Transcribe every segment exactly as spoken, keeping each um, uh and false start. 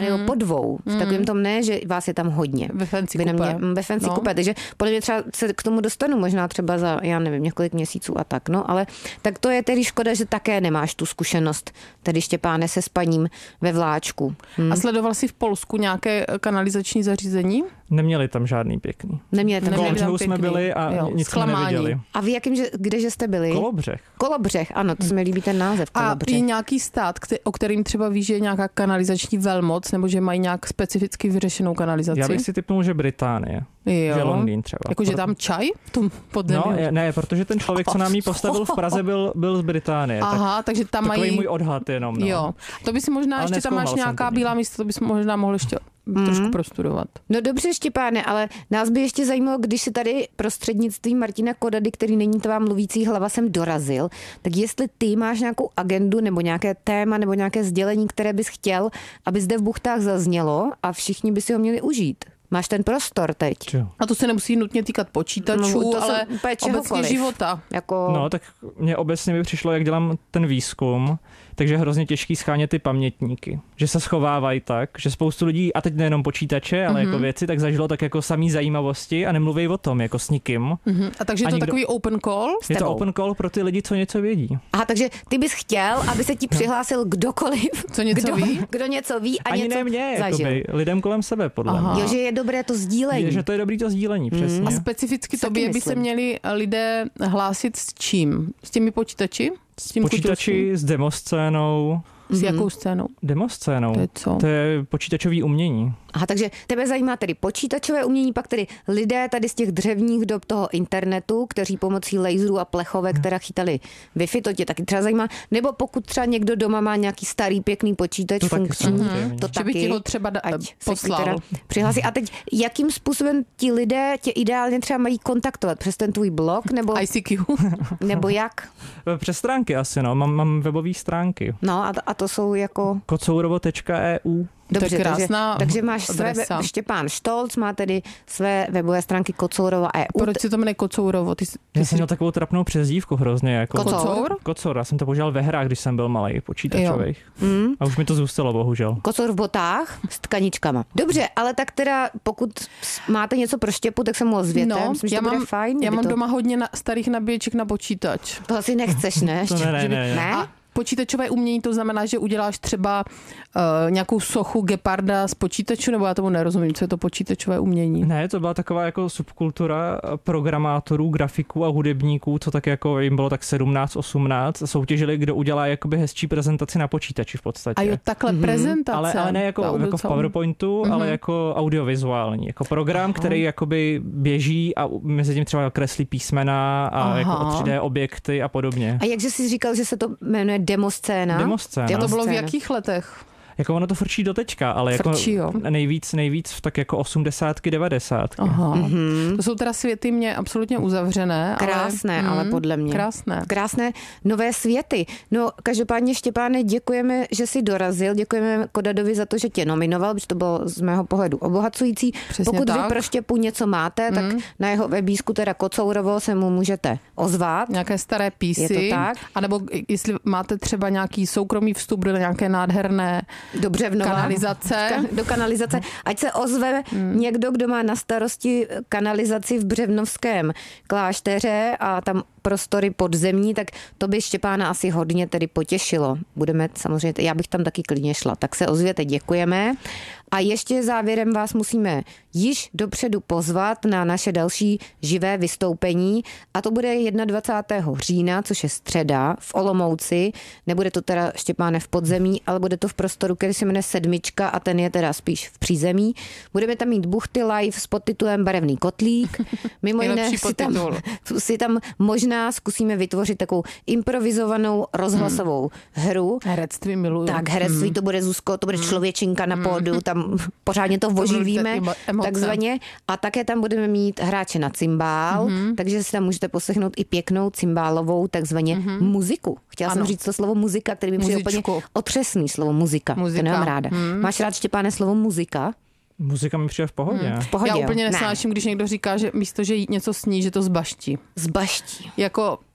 nebo po dvou. V takovém tom ne, že vás je tam hodně. Ve fancy Vy na kupé. mě, ve fancy No. kupé, takže podle mě třeba se k tomu dostanu možná třeba za, já nevím, několik měsíců a tak, no, ale tak to je tedy škoda, že také nemáš tu zkušenost, tedy Štěpáne, se spaním ve vláčku. Hm. A sledoval jsi v Polsku nějaké kanalizační zařízení? Neměli tam žádný pěkný. Neměli tam Neměli žádný. tam Kolobřehu jsme pěkný. byli a Jo, nic jsme zklamání. neviděli. A vy jakým, že, kdeže jste byli? Kolobřeh. Kolobřeh, ano, to se mi líbí ten název, A Kolobřeh. je nějaký stát, kte- o kterým třeba víš, že je nějaká kanalizační velmoc, nebo že mají nějak specificky vyřešenou kanalizaci? Já bych si typnul, že Británie. Jo. Že Londýn třeba. Jakože Proto- tam čaj v tom podzemí? No, je- ne, protože ten člověk, co nám ji postavil v Praze, byl, byl z Británie. Tak Aha, takže tam takový mají... můj odhad jenom. No. Jo. To by si možná, Ale ještě tam máš nezkoumal jsem nějaká to bílá nikdy. místa, to bys možná mohl ještě Mhm. trošku prostudovat. No dobře, Štěpáne, ale nás by ještě zajímalo, když se tady prostřednictvím Martina Kodady, který není tvá mluvící hlava, sem dorazil, tak jestli ty máš nějakou agendu nebo nějaké téma nebo nějaké sdělení, které bys chtěl, aby zde v Buchtách zaznělo a všichni by si ho měli užít. Máš ten prostor teď. Jo. A to se nemusí nutně týkat počítačů, No, to jsou ale úplně obecně čehokoliv. života. Jako... No, tak mně obecně by přišlo, jak dělám ten výzkum, takže je hrozně těžký schánět ty pamětníky. Že se schovávají tak, že spoustu lidí, a teď nejenom počítače, ale mm-hmm. jako věci, tak zažilo tak jako samý zajímavosti a nemluví o tom jako s nikým. Mm-hmm. A takže A je to nikdo- takový open call? Je to tebou. open call pro ty lidi, co něco vědí. Aha, takže ty bys chtěl, aby se ti přihlásil kdokoliv, Co něco kdo, ví? kdo něco ví a Ani něco ne mě, zažil. jakoby, lidem kolem sebe, podle Aha. mě. Jo, že je dobré to sdílení. Je, že to je dobrý to sdílení, přesně. A specificky Taky tobě by se myslím. měli lidé hlásit s čím? S těmi počítači? S tím Počítači s demoscénou. S jakou scénou? Demoscénou. To je co? To je počítačový umění. Aha, takže tebe zajímá tedy počítačové umění, pak tedy lidé tady z těch dřevních dob toho internetu, kteří pomocí laserů a plechovek, která chytali Wi-Fi, to tě taky třeba zajímá, nebo pokud třeba někdo doma má nějaký starý pěkný počítač To taky funkční, samozřejmě. to Že taky. by ti ho třeba da- ať se poslal. teda přihlásí. A teď, jakým způsobem ti lidé tě ideálně třeba mají kontaktovat? Přes ten tvůj blog, nebo, I C Q. nebo jak? Přes stránky asi, no. Mám, mám webové stránky. No a, a to jsou jako... kocourovo tečka e u. Dobře, To je krásná takže, takže máš své, adresa. we- Štěpán Štolc má tedy své webové stránky Kocourova E U. Proč se to jmenuje Kocourovo? Ty, jsi- ty Já jsi jsem měl takovou trapnou přezdívku hrozně. Jako Kocour? Kocour? Kocour, já jsem to používal ve hrách, když jsem byl malý, počítačových. Mm. A už mi to zůstalo, bohužel. Kocour v botách s tkaničkama. Dobře, ale tak teda, pokud s- máte něco pro Štěpu, tak se mu ozvěte. No, Myslím, že já to bude mám, fajn. já kdyby mám to... doma hodně na, starých nabíječek na počítač. To asi nechceš, ne? To ne, ne, Že by- ne, ne. ne? A počítačové umění to znamená, že uděláš třeba uh, nějakou sochu geparda z počítaču, nebo já tomu nerozumím, co je to počítačové umění. Ne, to byla taková jako subkultura programátorů, grafiků a hudebníků, co tak jako jim bylo tak sedmnáct, osmnáct, soutěžili, kdo udělá jakoby hezčí prezentaci na počítači v podstatě. A jo, takhle Mhm. prezentace. ale, ale ne jako, To jako v docela- PowerPointu, Mhm. ale jako audiovizuální. Jako program, Aha. který jakoby běží a mezi tím třeba kreslí písmena a Aha. jako tři dé objekty a podobně. A jakže jsi říkal, že se to jmenuje demoscéna? Demoscéna. A to bylo v Scéna. jakých letech? Jako ono to frčí do teďka, ale Frčí, jo. jako nejvíc, nejvíc v tak jako osmdesátky, devadesátky. Aha. Mhm. To jsou teda světy mě absolutně uzavřené. Krásné, ale, ale mm, podle mě. Krásné. Krásné nové světy. No, každopádně, Štěpáne, děkujeme, že jsi dorazil. Děkujeme Kodadovi za to, že tě nominoval, protože to bylo z mého pohledu obohacující. Přesně Pokud tak. vy pro Štěpu něco máte, tak Mm. na jeho webísku teda Kocourovo se mu můžete ozvat. Nějaké staré písy. Je to tak? A nebo jestli máte třeba nějaký soukromý vstup do nějaké nádherné Dobře v Nová. kanalizace. Ka- do kanalizace. Ať se ozve hmm. někdo, kdo má na starosti kanalizaci v Břevnovském klášteře a tam prostory podzemní, tak to by Štěpána asi hodně tedy potěšilo. Budeme samozřejmě, já bych tam taky klidně šla. Tak se ozvěte, děkujeme. A ještě závěrem vás musíme již dopředu pozvat na naše další živé vystoupení a to bude dvacátého prvního října, což je středa v Olomouci. Nebude to teda, Štěpáne, v podzemí, ale bude to v prostoru, který se jmenuje Sedmička a ten je teda spíš v přízemí. Budeme tam mít buchty live s podtitulem Barevný kotlík. Mimo jiné Nejlepší si tam, podtitul. si tam možná zkusíme vytvořit takovou improvizovanou rozhlasovou hru. Herectví miluju. Tak, herectví to bude, Zuzko, to bude člověčinka na pódu, tam pořádně to oživíme, budou emoce. takzvaně. A také tam budeme mít hráče na cymbál, Mhm. takže si tam můžete poslechnout i pěknou cymbálovou, takzvaně muziku. Chtěla jsem Ano. říct to slovo muzika, který mi přijde úplně Muzičku. otřesný slovo muzika. Muzika. To nemám ráda. Máš rád, Štěpáne, slovo muzika? Muzika mi přijde v pohodě. V pohodě, Já jo? úplně Ne. nesnáším, když někdo říká, že místo, že jí něco sní, že to zbaští. Zbaští. Jako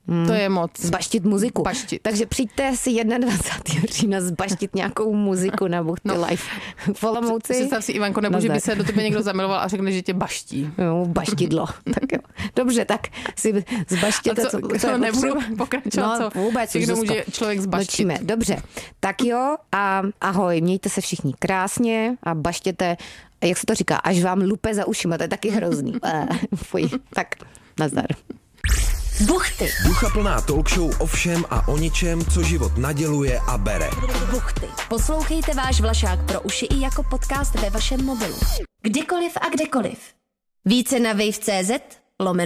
To je moc. Zbaštit muziku. Baštit. Takže přijďte si dvacátého prvního října zbaštit nějakou muziku na Buchty no. Live v Olomouci. Představ si, Ivanko, nebo že by se do tebe někdo zamiloval a řekne, že tě baští. No, baštidlo. Tak jo. Dobře, tak si zbaštěte. A co, co, co nebudu pokračovat, no, co vůbec, někdo může člověk zbaštit. Nočíme. Dobře, tak jo a ahoj, mějte se všichni krásně a baštěte, jak se to říká, až vám lupe za ušima, to je taky hrozný. Fuj, tak nazdar. Buchty. Ducha plná talk show o všem a o ničem, co život naděluje a bere. Buchty. Poslouchejte váš Vlašák pro uši i jako podcast ve vašem mobilu. Kdykoliv a kdekoliv. Více na wave tečka cé zet lomeno